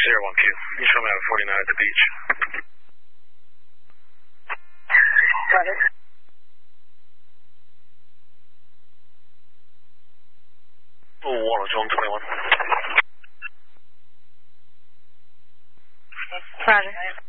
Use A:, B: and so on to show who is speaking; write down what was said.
A: 1Q. You show me out of 49 at the beach.
B: Roger.
A: Oh, 121.
B: Roger.